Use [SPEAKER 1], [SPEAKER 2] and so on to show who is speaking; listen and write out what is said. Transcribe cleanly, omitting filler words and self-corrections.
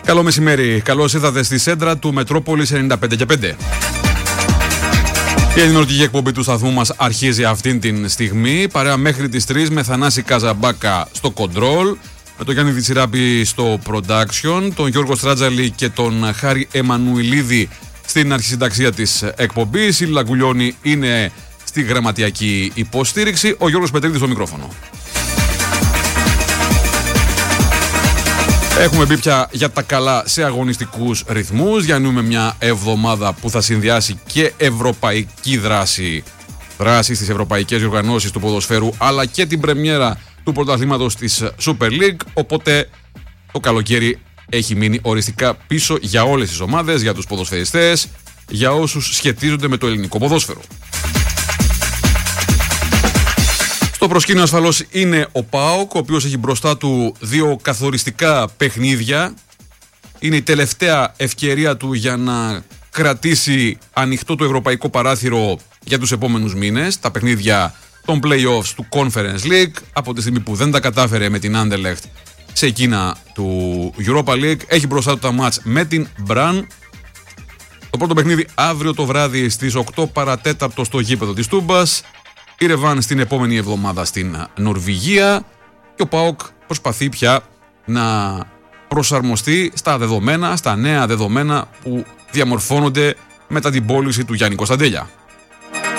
[SPEAKER 1] Καλό μεσημέρι. Καλώς ήρθατε στη σέντρα του Μετρόπολης 95,5. Η ενημερωτική εκπομπή του σταθμού μας αρχίζει αυτήν την στιγμή. Παρέα μέχρι τις 3 με Θανάση Καζαμπάκα στο Control, με τον Γιάννη Διτσιράπη στο Production, τον Γιώργο Στράτζαλη και τον Χάρη Εμμανουηλίδη στην αρχισυνταξία της εκπομπής. Η Λαγκουλιώνη είναι στη γραμματιακή υποστήριξη. Ο Γιώργος Πετρίδης στο μικρόφωνο. Έχουμε μπει πια για τα καλά σε αγωνιστικούς ρυθμούς. Διανύουμε μια εβδομάδα που θα συνδυάσει και ευρωπαϊκή δράση στις ευρωπαϊκές οργανώσεις του ποδοσφαίρου, αλλά και την πρεμιέρα του πρωταθλήματος της Super League. Οπότε το καλοκαίρι έχει μείνει οριστικά πίσω για όλες τις ομάδες, για τους ποδοσφαιριστές, για όσους σχετίζονται με το ελληνικό ποδόσφαιρο. Στο προσκήνιο ασφαλώς είναι ο ΠΑΟΚ, ο οποίος έχει μπροστά του δύο καθοριστικά παιχνίδια. Είναι η τελευταία ευκαιρία του για να κρατήσει ανοιχτό το ευρωπαϊκό παράθυρο για τους επόμενους μήνες. Τα παιχνίδια των play-offs του Conference League, από τη στιγμή που δεν τα κατάφερε με την Anderlecht σε εκείνα του Europa League. Έχει μπροστά του τα μάτς με την Μπραν. Το πρώτο παιχνίδι αύριο το βράδυ στις 8 παρατέταρτο στο γήπεδο της Τούμπας. Η Ρεβάν στην επόμενη εβδομάδα στην Νορβηγία, και ο ΠΑΟΚ προσπαθεί πια να προσαρμοστεί στα δεδομένα, στα νέα δεδομένα που διαμορφώνονται μετά την πώληση του Γιάννη Κωνσταντέλια.